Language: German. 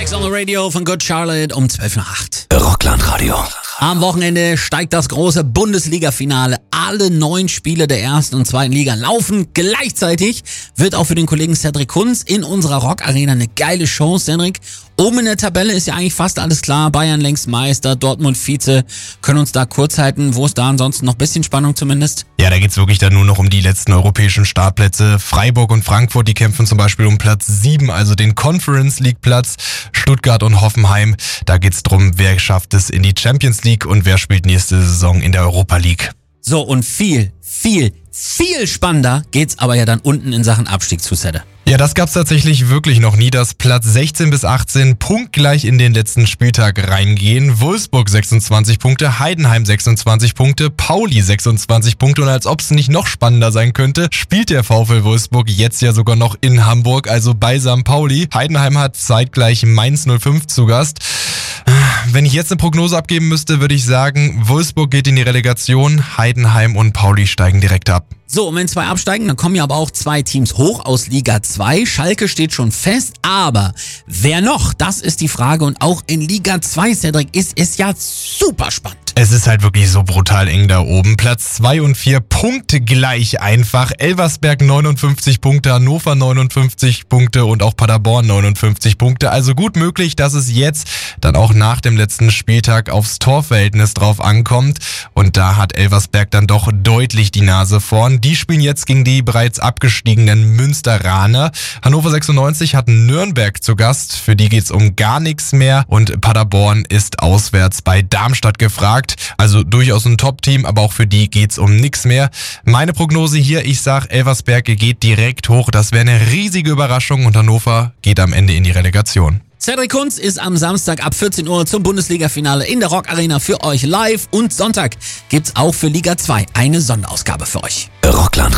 Sex on the Radio von Good Charlotte um 12:08 Uhr. Rockland Radio. Am Wochenende steigt das große Bundesliga-Finale. Alle 9 Spiele der ersten und zweiten Liga laufen gleichzeitig. Wird auch für den Kollegen Cedric Kunz in unserer Rock-Arena eine geile Show, Cedric. Oben in der Tabelle ist ja eigentlich fast alles klar. Bayern längst Meister, Dortmund Vize. Können uns da kurz halten. Wo ist da ansonsten noch ein bisschen Spannung zumindest? Ja, da geht's wirklich dann nur noch um die letzten europäischen Startplätze. Freiburg und Frankfurt, die kämpfen zum Beispiel um Platz 7, also den Conference League Platz. Stuttgart und Hoffenheim, da geht's drum, wer schafft es in die Champions League und wer spielt nächste Saison in der Europa League. So, und viel spannender geht's aber ja dann unten in Sachen Abstieg zu, Cedric. Ja, das gab's tatsächlich wirklich noch nie, dass Platz 16 bis 18 punktgleich in den letzten Spieltag reingehen. Wolfsburg 26 Punkte, Heidenheim 26 Punkte, Pauli 26 Punkte und als ob es nicht noch spannender sein könnte, spielt der VfL Wolfsburg jetzt ja sogar noch in Hamburg, also bei St. Pauli. Heidenheim hat zeitgleich Mainz 05 zu Gast. Wenn ich jetzt eine Prognose abgeben müsste, würde ich sagen, Wolfsburg geht in die Relegation, Heidenheim und Pauli steigen direkt ab. So, und wenn 2 absteigen, dann kommen ja aber auch 2 Teams hoch aus Liga 2. Schalke steht schon fest, aber wer noch? Das ist die Frage. Und auch in Liga 2, Cedric, ist es ja super spannend. Es ist halt wirklich so brutal eng da oben. Platz 2 und 4 punktgleich einfach. Elversberg 59 Punkte, Hannover 59 Punkte und auch Paderborn 59 Punkte. Also gut möglich, dass es jetzt dann auch nach dem letzten Spieltag aufs Torverhältnis drauf ankommt. Und da hat Elversberg dann doch deutlich die Nase vorn. Die spielen jetzt gegen die bereits abgestiegenen Münsteraner. Hannover 96 hat Nürnberg zu Gast. Für die geht's um gar nichts mehr. Und Paderborn ist auswärts bei Darmstadt gefragt. Also durchaus ein Top-Team, aber auch für die geht's um nichts mehr. Meine Prognose hier, ich sag, Elversberg geht direkt hoch. Das wäre eine riesige Überraschung und Hannover geht am Ende in die Relegation. Cedric Kunz ist am Samstag ab 14 Uhr zum Bundesliga-Finale in der Rock-Arena für euch live. Und Sonntag gibt's auch für Liga 2 eine Sonderausgabe für euch. Rockland